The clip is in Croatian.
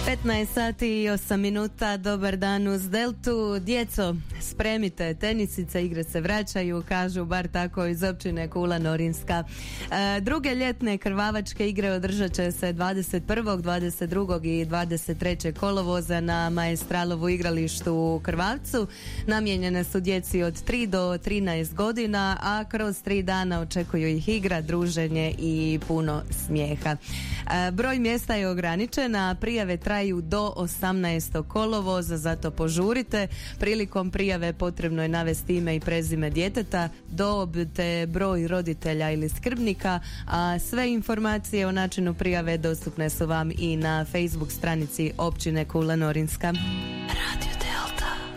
15 sati i 8 minuta, dobar dan uz Deltu. Djeco, spremite, tenisice, igre se vraćaju, kažu bar tako iz općine Kula Norinska. Druge ljetne krvavačke igre održat će se 21., 22. i 23. kolovoza na Maestralovu igralištu u Krvavcu. Namijenjene su djeci od 3 do 13 godina, a kroz 3 dana očekuju ih igra, druženje i puno smijeha. Broj mjesta je ograničen, a prijave traju do 18. kolovoza, zato požurite. Prilikom prijave potrebno je navesti ime i prezime djeteta, dob te broj roditelja ili skrbnika, a sve informacije o načinu prijave dostupne su vam i na Facebook stranici općine Kula Norinska.